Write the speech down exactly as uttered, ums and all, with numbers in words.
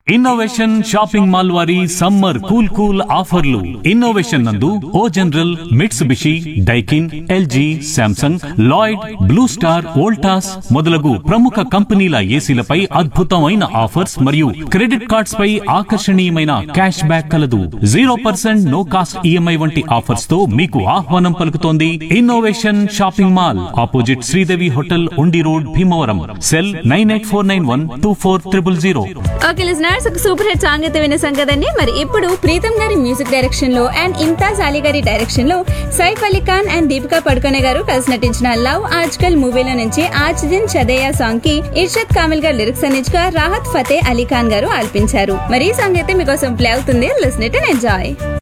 Innovation shopping mall వారి summer cool cool ఆఫర్లు. Innovation నందు ఓ general, Mitsubishi, Daikin, LG, Samsung, Lloyd, blue star, Voltas మొదలగు ప్రముఖ కంపెనీల ఏసీలపై అద్భుతమైన ఆఫర్స్ మరియు క్రెడిట్ కార్డ్స్ పై ఆకర్షణీయమైన క్యాష్ బ్యాక్ కలదు. Zero percent no cost EMI వంటి ఆఫర్స్ తో మీకు ఆహ్వానం పలుకుతోంది innovation shopping mall, opposite Sridevi hotel, ఉండి road, Bhimavaram. Cell nine eight four nine one two four triple zero. Okay listeners, ఒక సూపర్ హిట్ సాంగ్ అయితే వినే సంగతండి. మరి ఇప్పుడు ప్రీతం గారి మ్యూజిక్ డైరెక్షన్ లో అండ్ ఇంతాజ్ అలీ గారి డైరెక్షన్ లో సైఫ్ అలీ ఖాన్ అండ్ దీపికా పడుకోనే గారు కలిసి నటించిన లవ్ ఆజ్కల్ మూవీలో నుంచి ఆజ్ దిన్ చదేయా సాంగ్ కి ఇర్షద్ కామిల్ గారు లిరిక్స్ అందించగా రాహత్ ఫతే అలీ ఖాన్ గారు ఆల్పించారు. మరి ఈ సాంగ్ అయితే మీకోసం ప్లే అవుతుంది. Listen it and enjoy.